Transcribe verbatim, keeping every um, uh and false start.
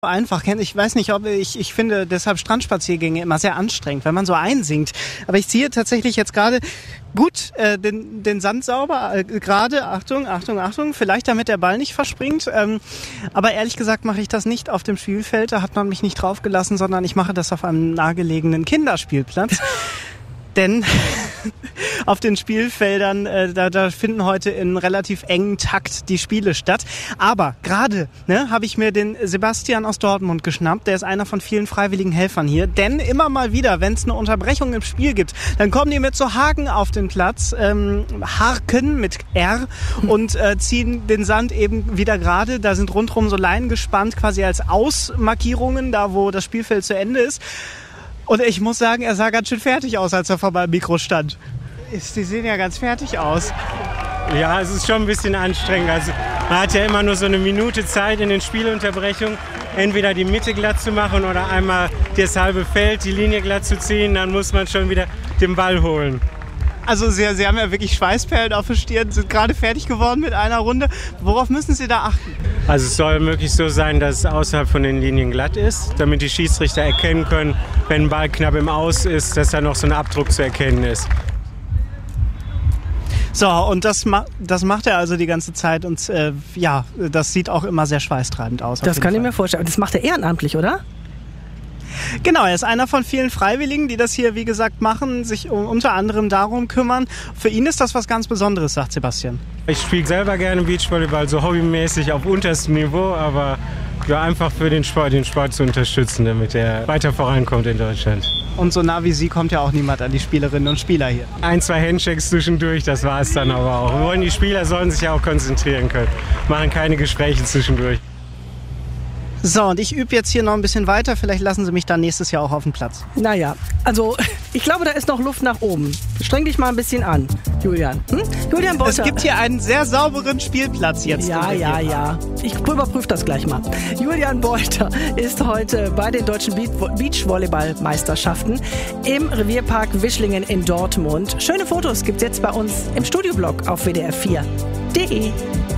einfach. Ich weiß nicht, ob ich, ich finde deshalb Strandspaziergänge immer sehr anstrengend, wenn man so einsinkt. Aber ich ziehe tatsächlich jetzt gerade gut äh, den, den Sand sauber, äh, gerade, Achtung, Achtung, Achtung, vielleicht damit der Ball nicht verspringt. Ähm, aber ehrlich gesagt mache ich das nicht auf dem Spielfeld, da hat man mich nicht draufgelassen, sondern ich mache das auf einem nahegelegenen Kinderspielplatz. Denn auf den Spielfeldern, äh, da, da finden heute in relativ engen Takt die Spiele statt. Aber gerade ne, habe ich mir den Sebastian aus Dortmund geschnappt. Der ist einer von vielen freiwilligen Helfern hier. Denn immer mal wieder, wenn es eine Unterbrechung im Spiel gibt, dann kommen die mit so Haken auf den Platz, ähm, Harken mit R, und äh, ziehen den Sand eben wieder gerade. Da sind rundherum so Leinen gespannt, quasi als Ausmarkierungen, da wo das Spielfeld zu Ende ist. Und ich muss sagen, er sah ganz schön fertig aus, als er vor meinem Mikro stand. Die sehen ja ganz fertig aus. Ja, es ist schon ein bisschen anstrengend. Also, man hat ja immer nur so eine Minute Zeit in den Spielunterbrechungen, entweder die Mitte glatt zu machen oder einmal das halbe Feld, die Linie glatt zu ziehen. Dann muss man schon wieder den Ball holen. Also Sie, Sie haben ja wirklich Schweißperlen auf der Stirn, sind gerade fertig geworden mit einer Runde. Worauf müssen Sie da achten? Also es soll möglichst so sein, dass es außerhalb von den Linien glatt ist, damit die Schiedsrichter erkennen können, wenn ein Ball knapp im Aus ist, dass da noch so ein Abdruck zu erkennen ist. So, und das, ma- das macht er also die ganze Zeit und äh, ja, das sieht auch immer sehr schweißtreibend aus. Das kann ich mir vorstellen. Das macht er ehrenamtlich, oder? Genau, er ist einer von vielen Freiwilligen, die das hier, wie gesagt, machen, sich um, unter anderem darum kümmern. Für ihn ist das was ganz Besonderes, sagt Sebastian. Ich spiele selber gerne Beachvolleyball, so hobbymäßig auf unterstem Niveau, aber ja, einfach für den Sport, den Sport zu unterstützen, damit er weiter vorankommt in Deutschland. Und so nah wie Sie kommt ja auch niemand an die Spielerinnen und Spieler hier. Ein, zwei Handshakes zwischendurch, das war es dann aber auch. Wir wollen, die Spieler sollen sich ja auch konzentrieren können, machen keine Gespräche zwischendurch. So, und ich übe jetzt hier noch ein bisschen weiter. Vielleicht lassen Sie mich dann nächstes Jahr auch auf den Platz. Naja, also ich glaube, da ist noch Luft nach oben. Streng dich mal ein bisschen an, Julian. Hm? Julian Beuter. Es gibt hier einen sehr sauberen Spielplatz jetzt. Ja, ja, ja. Ich überprüfe das gleich mal. Julian Beuter ist heute bei den deutschen Beachvolleyball-Meisterschaften im Revierpark Wischlingen in Dortmund. Schöne Fotos gibt's jetzt bei uns im Studioblog auf w d r vier punkt d e.